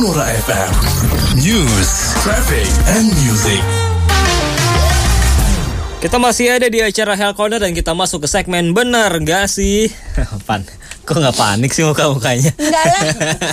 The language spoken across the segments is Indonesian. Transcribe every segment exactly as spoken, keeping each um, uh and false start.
Sonora F M, News, Traffic, and Music. Kita masih ada di acara Health Corner dan kita masuk ke segmen benar gak sih? Pan, kok gak panik sih muka-mukanya? Enggak lah.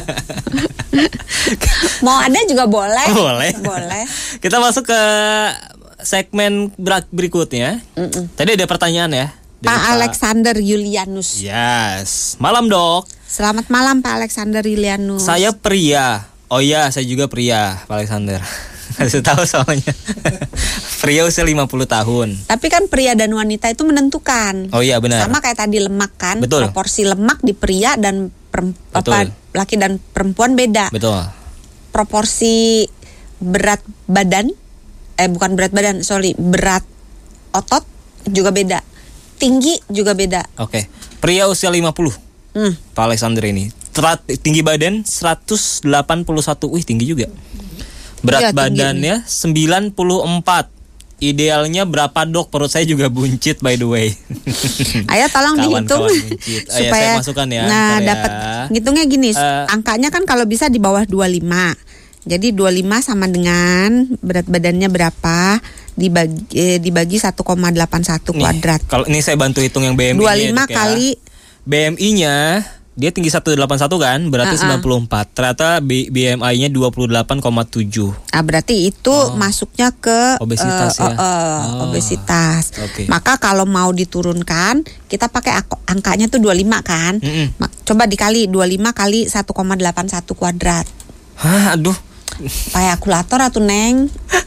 Mau ada juga boleh. Boleh. Boleh. Kita masuk ke segmen berikutnya. Mm-mm. Tadi ada pertanyaan ya. Pak Alexander Yulianus. Yes. Malam dok. Selamat malam Pak Alexander Yulianus. Saya pria. Oh iya, saya juga pria, Pak Alexander. Harus tahu soalnya. Pria usia lima puluh tahun. Tapi kan pria dan wanita itu menentukan. Oh iya benar. Sama kayak tadi lemak kan. Betul. Proporsi lemak di pria dan perem- apa, laki dan perempuan beda. Betul. Proporsi berat badan, eh bukan berat badan, sorry, berat otot juga beda. Tinggi juga beda. Oke. Pria usia lima puluh. Hmm. Pak Alexander ini Terat, tinggi badan seratus delapan puluh satu. Wih, tinggi juga. Berat ya, badannya tinggi. sembilan puluh empat. Idealnya berapa dok? Perut saya juga buncit by the way. Ayo tolong dihitung supaya saya masukkan ya. Nah, dapat ngitungnya gini, uh, angkanya kan kalau bisa di bawah dua puluh lima. Jadi dua puluh lima sama dengan berat badannya berapa dibagi eh, dibagi satu koma delapan satu kuadrat. Kalau ini saya bantu hitung yang B M I-nya. dua puluh lima kali B M I-nya dia tinggi seratus delapan puluh satu kan, berarti uh-uh. sembilan puluh empat. Ternyata B- BMI-nya dua puluh delapan koma tujuh. Ah, berarti itu oh. masuknya ke obesitas uh, ya. Uh, uh, oh. Obesitas. Okay. Maka kalau mau diturunkan, kita pakai ak- angkanya tuh dua puluh lima kan. Mm-mm. Coba dikali dua puluh lima kali satu koma delapan satu kuadrat. Hah, aduh. Pakai kalkulator atau Neng?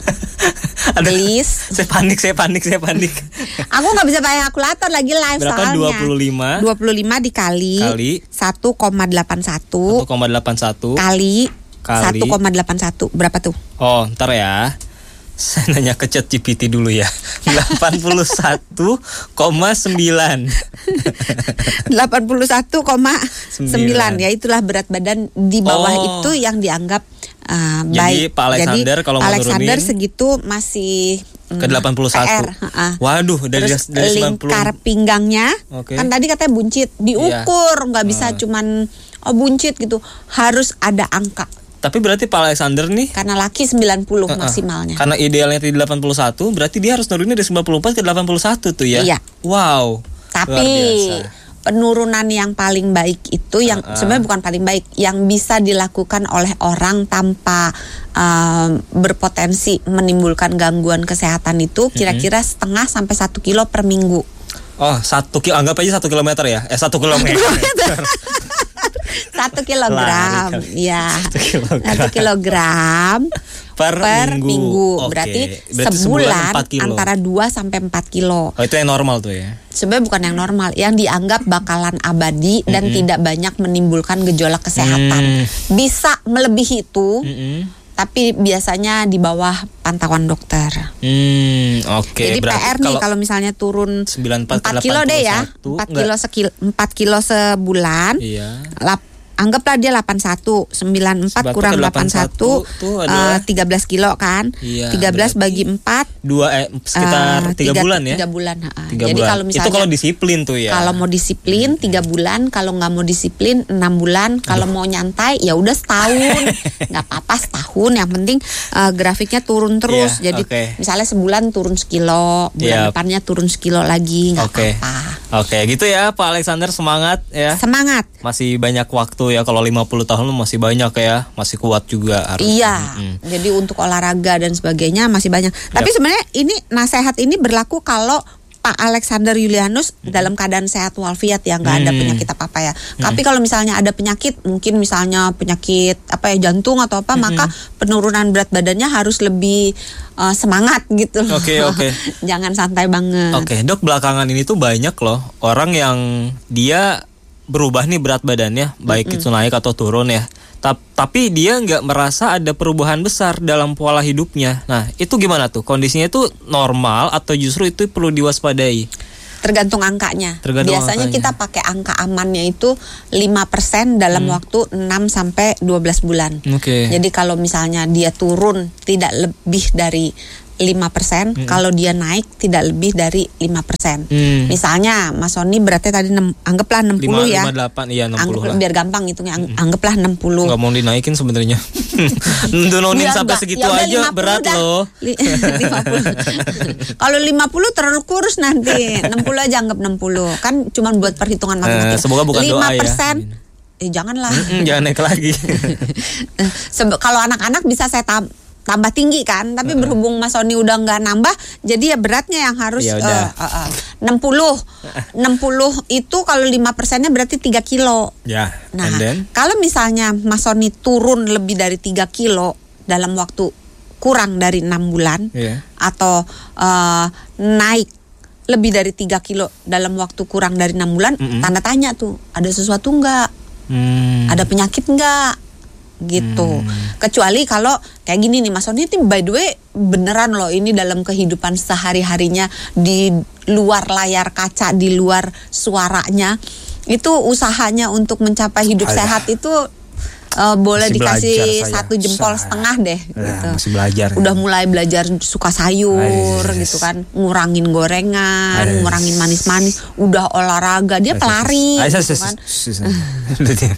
Gelis. Saya panik, saya panik, saya panik. Aku nggak bisa pakai kalkulator lagi live. Berapa soalnya. dua puluh lima? dua puluh lima dikali kali satu koma delapan satu satu koma delapan satu kali, kali satu koma delapan satu. Berapa tuh? Oh, ntar ya. Saya nanya ke Chat G P T dulu ya. delapan puluh satu koma sembilan. delapan puluh satu koma sembilan. Ya itulah berat badan di bawah oh. itu yang dianggap uh, Jadi, baik. Pak Alexander Jadi kalau Pak Alexander menurunin segitu masih ke delapan puluh satu. P R, uh-uh. Waduh, dari, Terus dari sembilan puluh. Lingkar pinggangnya okay. kan tadi katanya buncit, diukur, nggak yeah. bisa uh. cuman oh buncit gitu, harus ada angka. Tapi berarti Pak Alexander nih karena laki sembilan puluh uh-uh. maksimalnya. Karena idealnya di delapan puluh satu, berarti dia harus nurunin dari sembilan puluh empat ke delapan puluh satu tuh ya. Iya. Wow. Tapi penurunan yang paling baik itu yang uh-uh. sebenarnya bukan paling baik, yang bisa dilakukan oleh orang tanpa uh, berpotensi menimbulkan gangguan kesehatan itu kira-kira mm-hmm. setengah sampai satu kilo per minggu. Oh, satu kilo, anggap aja satu kilometer ya? Eh, satu kilometer. Satu kilogram, Lari, ya. Satu kilogram. Satu kilogram per, per minggu. minggu. Okay. Berarti, Berarti sebulan, sebulan antara dua sampai empat kilo. Oh, itu yang normal tuh ya? Sebenarnya bukan yang normal, yang dianggap bakalan abadi dan mm-hmm. tidak banyak menimbulkan gejolak kesehatan. Mm. Bisa melebihi itu. Mm-hmm. Tapi biasanya di bawah pantauan dokter. Hmm, oke. Okay. Jadi berarti P R nih kalau misalnya turun empat kilo deh ya, empat kilo sekil, empat kilo sebulan. Iya. Lap, anggaplah dia delapan puluh satu, sembilan puluh empat kurang delapan puluh satu, uh, tiga belas kilo kan? Iya, tiga belas bagi empat, dua eh, sekitar uh, tiga bulan ya? tiga bulan. Uh. tiga Jadi bulan. kalau misalnya itu kalau disiplin tuh ya. Kalau mau disiplin tiga bulan, kalau nggak mau disiplin enam bulan, kalau mau nyantai ya udah setahun. Nggak apa-apa setahun, yang penting uh, grafiknya turun terus. Yeah, jadi okay. misalnya sebulan turun sekilo, bulan yep. depannya turun sekilo lagi, nggak okay. apa-apa. Oke, okay, gitu ya Pak Alexander, semangat ya. Semangat. Masih banyak waktu ya, kalau lima puluh tahun masih banyak ya, masih kuat juga harus. Iya. Mm-hmm. Jadi untuk olahraga dan sebagainya masih banyak. Yep. Tapi sebenarnya ini nasihat ini berlaku kalau Pak Alexander Yulianus hmm. dalam keadaan sehat walafiat ya, nggak hmm. ada penyakit apa-apa ya. Hmm. Tapi kalau misalnya ada penyakit, mungkin misalnya penyakit apa ya, jantung atau apa, hmm. maka penurunan berat badannya harus lebih uh, semangat gitu. Oke, okay, oke. Okay. Jangan santai banget. Oke, okay. Dok, belakangan ini tuh banyak loh orang yang dia berubah nih berat badannya, baik hmm. itu naik atau turun ya. Tapi dia nggak merasa ada perubahan besar dalam pola hidupnya. Nah, itu gimana tuh? Kondisinya itu normal atau justru itu perlu diwaspadai? Tergantung angkanya. Tergantung Biasanya angkanya. Kita pakai angka amannya itu lima persen dalam hmm. waktu enam sampai dua belas bulan. Okay. Jadi kalau misalnya dia turun tidak lebih dari lima persen, hmm. kalau dia naik tidak lebih dari lima persen. Hmm. Misalnya Mas Sony beratnya tadi enam, anggaplah enam puluh ya. lima, lima, delapan, iya enam puluh Anggap, lah. Biar gampang hitungnya, ang- anggaplah enam puluh. Enggak mau dinaikin sebenarnya. Nurunin Biar sampai enggak. segitu Ya udah aja lima puluh berat dah. loh. Li- lima puluh. Kalau lima puluh terlalu kurus nanti. enam puluh aja, anggap enam puluh. Kan cuma buat perhitungan matematika. Eh, semoga bukan doa ya. lima persen. Eh janganlah. Mm-mm, jangan naik lagi. Sebe- Kalau anak-anak bisa saya tam- tambah tinggi kan, tapi berhubung Mas Sony udah nggak nambah, jadi ya beratnya yang harus Ya eh, udah. eh, eh, enam puluh. enam puluh itu kalau lima persennya berarti tiga kilo. Ya. Nah, And then? kalau misalnya Mas Sony turun lebih dari tiga kilo dalam waktu kurang dari enam bulan, Iya. atau eh, naik lebih dari tiga kilo dalam waktu kurang dari enam bulan, Mm-mm. tanda tanya tuh, ada sesuatu nggak? Hmm. Ada penyakit nggak? Gitu. Kecuali kalau kayak gini nih, Mas Sony itu by the way beneran loh, ini dalam kehidupan sehari-harinya di luar layar kaca, di luar suaranya, itu usahanya untuk mencapai hidup Alah. sehat itu eh, boleh Masih dikasih belajar saya. satu jempol Saya. setengah deh. Ya, Gitu. masih belajar. Udah mulai belajar suka sayur Ais. gitu kan, ngurangin gorengan, Ais. ngurangin manis-manis, udah olahraga, dia pelari Ais, ais, gitu ais, kan. ais, ais.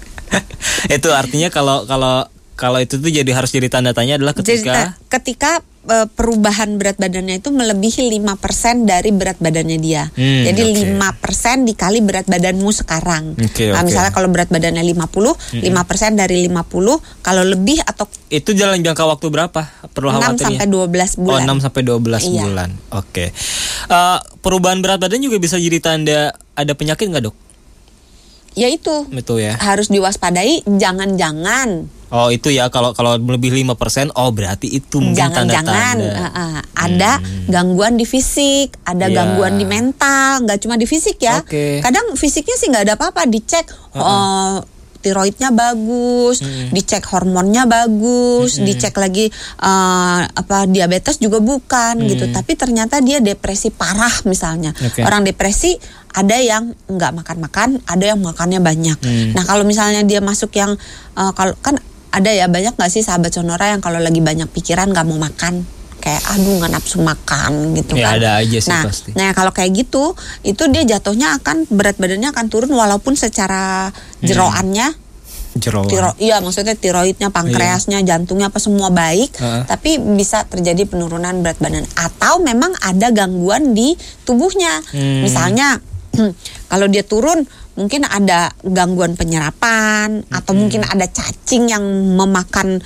Itu artinya kalau kalau kalau itu tuh jadi harus jadi tanda tanya adalah Jadi, ketika eh, ketika eh, perubahan berat badannya itu melebihi lima persen dari berat badannya dia. Hmm, Jadi oke. lima persen dikali berat badanmu sekarang. Oke, Nah, oke. misalnya kalau berat badannya lima puluh, lima persen dari lima puluh, kalau lebih atau itu jalan jangka waktu berapa perlu enam khawatirnya? sampai dua belas Oh, bulan. enam sampai dua belas Iya. bulan. Oke. Eh, perubahan berat badan juga bisa jadi tanda ada penyakit nggak, Dok? Ya itu. Itu ya. Harus diwaspadai, jangan-jangan Oh, itu ya kalau kalau lebih lima persen oh berarti itu mungkin jangan-jangan tanda-tanda. uh, uh, ada gangguan di fisik, ada Ya. gangguan di mental, nggak cuma di fisik ya. Oke. Kadang fisiknya sih nggak ada apa-apa, dicek uh, tiroidnya bagus, dicek hormonnya bagus, dicek lagi uh, apa diabetes juga bukan gitu. Tapi ternyata dia depresi parah misalnya. Oke. Orang depresi ada yang nggak makan-makan, ada yang makannya banyak. Hmm. Nah kalau misalnya dia masuk yang uh, kalau kan ada ya banyak nggak sih sahabat Sonora yang kalau lagi banyak pikiran nggak mau makan, kayak aduh nggak nafsu makan gitu Ya, kan. ada aja sih nah, pasti. Nah kalau kayak gitu itu dia jatuhnya akan berat badannya akan turun walaupun secara jeroannya Jeroan. tiro, iya maksudnya tiroidnya, pankreasnya, jantungnya apa semua baik, Heeh. tapi bisa terjadi penurunan berat badan atau memang ada gangguan di tubuhnya. Hmm. Misalnya kalau dia turun mungkin ada gangguan penyerapan atau Hmm. mungkin ada cacing yang memakan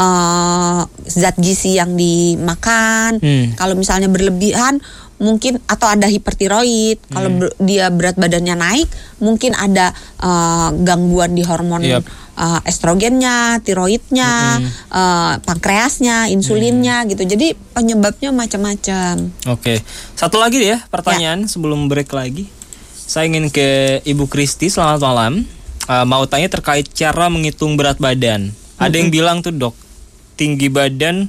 eh, zat gizi yang dimakan. Hmm. Kalau misalnya berlebihan mungkin atau ada hipertiroid. Kalau Hmm. ber- dia berat badannya naik, mungkin ada eh, gangguan di hormon Yap. eh, estrogennya, tiroidnya, eh, pankreasnya, insulinnya gitu. Jadi penyebabnya macam-macam. Oke. Satu lagi deh ya pertanyaan sebelum break lagi. Saya ingin ke Ibu Kristi, selamat malam. Uh, mau tanya terkait cara menghitung berat badan. Ada yang bilang tuh, Dok, tinggi badan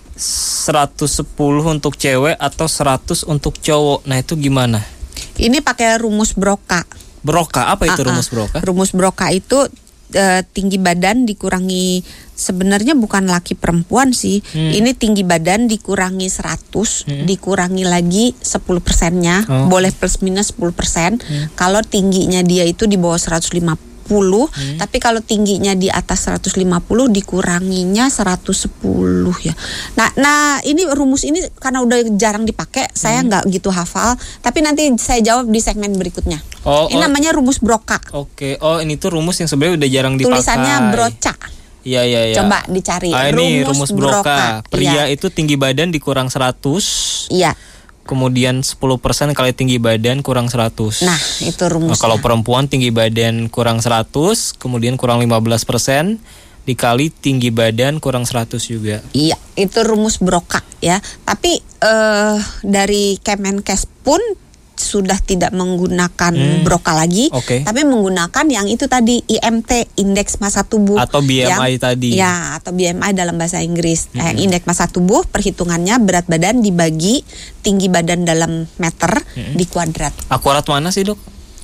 seratus sepuluh untuk cewek atau seratus untuk cowok. Nah, itu gimana? Ini pakai rumus Broca. Broca, apa itu Ah, ah. rumus Broca? Rumus Broca itu eh, tinggi badan dikurangi, sebenarnya bukan laki perempuan sih. Hmm. Ini tinggi badan dikurangi seratus, dikurangi lagi sepuluh persennya, Oh. boleh plus minus sepuluh persen. Kalau tingginya dia itu di bawah seratus lima puluh, tapi kalau tingginya di atas seratus lima puluh dikuranginya seratus sepuluh ya. Nah, nah ini rumus ini karena udah jarang dipakai, saya nggak gitu hafal, tapi nanti saya jawab di segmen berikutnya. Oh, Ini oh. namanya rumus Broca. Oke. Oh, ini tuh rumus yang sebenarnya udah jarang dipakai. Tulisannya Broca. Iya, iya, iya. Coba dicari. Ah, ini Rumus rumus Broca. Broca. Pria Iya. itu tinggi badan dikurang seratus. Iya. Kemudian sepuluh persen kali tinggi badan kurang seratus. Nah, itu Nah, rumusnya. kalau perempuan tinggi badan kurang seratus, kemudian kurang lima belas persen dikali tinggi badan kurang seratus juga. Iya, itu rumus Broca ya. Tapi eh dari Kemenkes pun sudah tidak menggunakan Hmm. Broca lagi, Oke. tapi menggunakan yang itu tadi I M T, indeks massa tubuh, Atau B M I yang- tadi. Ya, atau B M I dalam bahasa Inggris. Eh, indeks massa tubuh perhitungannya berat badan dibagi tinggi badan dalam meter di kuadrat. Akurat mana sih, Dok?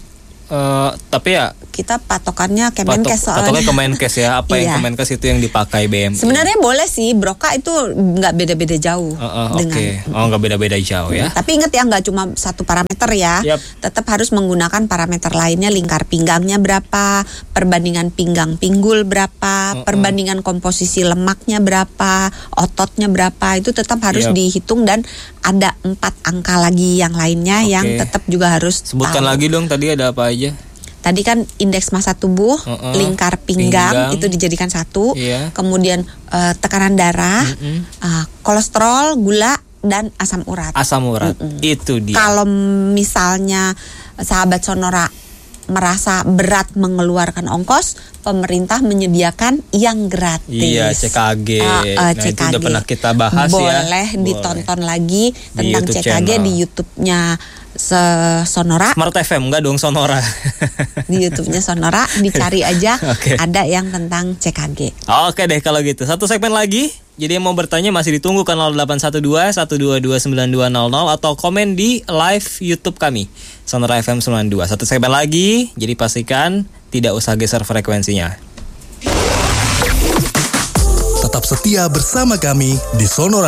Uh, tapi ya kita patokannya Kemenkes patok, soalnya. patoknya Kemenkes ya. Apa yang Iya. Kemenkes itu yang dipakai B M I. Sebenarnya boleh sih, broka itu nggak beda-beda jauh Uh, uh, dengan. Oke, okay. Oh nggak beda-beda jauh ya. Tapi ingat ya, nggak cuma satu parameter ya. Yap. Tetap harus menggunakan parameter lainnya. Lingkar pinggangnya berapa, perbandingan pinggang pinggul berapa, Uh-uh. perbandingan komposisi lemaknya berapa, ototnya berapa. Itu tetap harus Yap. dihitung, dan ada empat angka lagi yang lainnya Oke. yang tetap juga harus Sebutkan tahu. lagi dong, tadi ada apa aja? Tadi kan indeks massa tubuh, Uh-uh. lingkar pinggang, Pinggang. itu dijadikan satu. Iya. Kemudian eh, tekanan darah, Mm-mm. eh, kolesterol, gula, dan asam urat. Asam urat. Itu dia. Kalau misalnya sahabat Sonora merasa berat mengeluarkan ongkos, pemerintah menyediakan yang gratis. Iya, C K G. Uh, uh, Nah, C K G. itu udah pernah kita bahas ya. Boleh ditonton lagi tentang YouTube C K G channel. di YouTube-nya se- Sonora. Smart F M enggak dong, Sonora. Di YouTube-nya Sonora dicari aja. Oke. Ada yang tentang C K G. Oke deh kalau gitu. Satu segmen lagi. Jadi yang mau bertanya masih ditunggu kan nol delapan satu dua satu dua dua sembilan dua nol nol atau komen di live YouTube kami Sonora F M sembilan dua. Satu segmen lagi. Jadi pastikan tidak usah geser frekuensinya. Tetap setia bersama kami di Sonora